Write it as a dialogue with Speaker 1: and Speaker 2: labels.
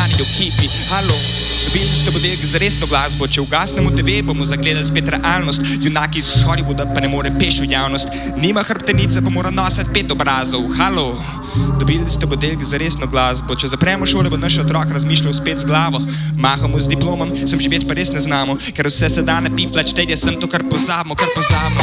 Speaker 1: radijo hipi, halo. Dobili ste budilke za resno glasbo, če ugasnemo TV, bomo zagledali spet realnost. Junaki iz Hollywooda pa ne more peš v javnost, nima hrbtenice pa mora nositi 5 obrazov, halo. Dobili ste budilke za resno glasbo, če zapremo šole, bo naš otrok razmišljal spet z glavo. Mahamo z diplomom, sem živeti pa res ne znamo, ker vse se da napiflać, tedje sem to kar pozabimo,